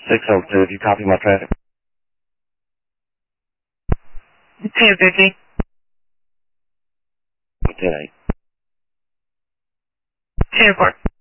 602, if you copy my traffic. 1050. 10-8. 10-4.